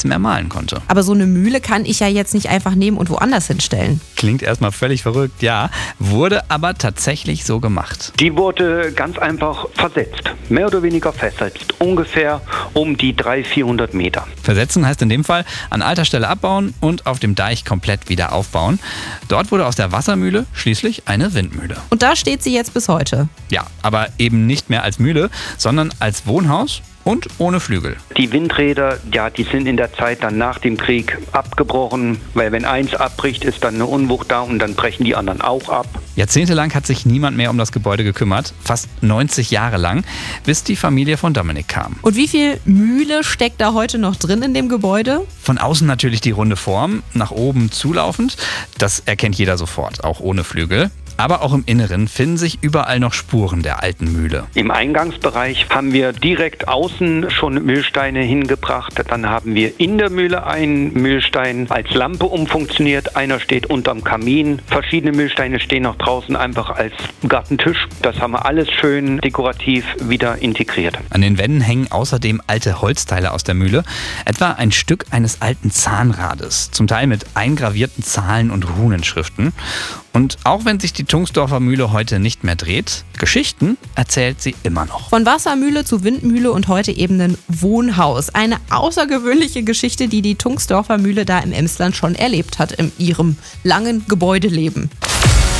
mehr mahlen konnte. Aber so eine Mühle kann ich ja jetzt nicht einfach nehmen und woanders hinstellen. Klingt erstmal völlig verrückt, ja, wurde aber tatsächlich so gemacht. Die wurde ganz einfach versetzt, mehr oder weniger versetzt, ungefähr um die 300-400 Meter. Versetzen heißt in dem Fall an alter Stelle abbauen und auf dem Deich komplett wieder aufbauen. Dort wurde aus der Wassermühle schließlich eine Windmühle. Und da steht sie jetzt bis heute. Ja, aber eben nicht mehr als Mühle, sondern als Wohnhaus und ohne Flügel. Die Windräder, ja, die sind in der Zeit dann nach dem Krieg abgebrochen, weil wenn eins abbricht, ist dann eine Unwucht da und dann brechen die anderen auch ab. Jahrzehntelang hat sich niemand mehr um das Gebäude gekümmert, fast 90 Jahre lang, bis die Familie von Dominik kam. Und wie viel Mühle steckt da heute noch drin in dem Gebäude? Von außen natürlich die runde Form, nach oben zulaufend. Das erkennt jeder sofort, auch ohne Flügel. Aber auch im Inneren finden sich überall noch Spuren der alten Mühle. Im Eingangsbereich haben wir direkt außen schon Mühlsteine hingebracht. Dann haben wir in der Mühle einen Mühlstein als Lampe umfunktioniert. Einer steht unterm Kamin. Verschiedene Mühlsteine stehen noch draußen einfach als Gartentisch. Das haben wir alles schön dekorativ wieder integriert. An den Wänden hängen außerdem alte Holzteile aus der Mühle. Etwa ein Stück eines alten Zahnrades. Zum Teil mit eingravierten Zahlen und Runenschriften. Und auch wenn sich die Tungsdorfer Mühle heute nicht mehr dreht, Geschichten erzählt sie immer noch. Von Wassermühle zu Windmühle und heute eben ein Wohnhaus. Eine außergewöhnliche Geschichte, die die Tungsdorfer Mühle da im Emsland schon erlebt hat in ihrem langen Gebäudeleben.